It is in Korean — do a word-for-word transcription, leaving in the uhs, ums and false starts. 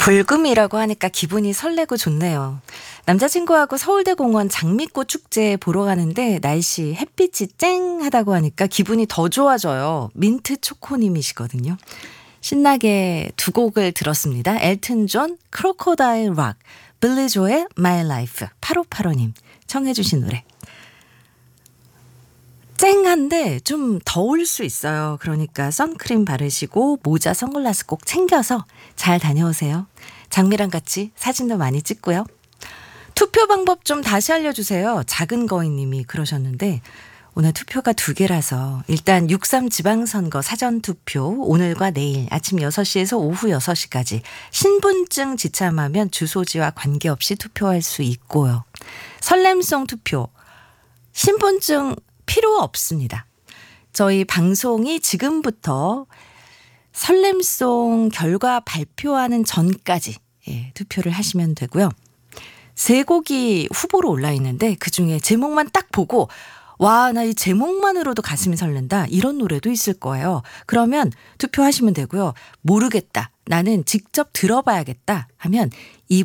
불금이라고 하니까 기분이 설레고 좋네요. 남자친구하고 서울대공원 장미꽃 축제 보러 가는데 날씨 햇빛이 쨍하다고 하니까 기분이 더 좋아져요. 민트 초코님이시거든요. 신나게 두 곡을 들었습니다. 엘튼 존, 크로코다일 락, 빌리 조의 My Life, 팔오팔오님 청해 주신 노래. 쨍한데 좀 더울 수 있어요. 그러니까 선크림 바르시고 모자, 선글라스 꼭 챙겨서 잘 다녀오세요. 장미랑 같이 사진도 많이 찍고요. 투표 방법 좀 다시 알려주세요. 작은 거인님이 그러셨는데 오늘 투표가 두 개라서 일단 육삼 지방선거 사전투표 오늘과 내일 아침 여섯 시에서 오후 여섯 시까지 신분증 지참하면 주소지와 관계없이 투표할 수 있고요. 설렘송 투표 신분증 필요 없습니다. 저희 방송이 지금부터 설렘송 결과 발표하는 전까지 예, 투표를 하시면 되고요. 세 곡이 후보로 올라 있는데 그중에 제목만 딱 보고 와, 나 이 제목만으로도 가슴이 설렌다 이런 노래도 있을 거예요. 그러면 투표하시면 되고요. 모르겠다. 나는 직접 들어봐야겠다 하면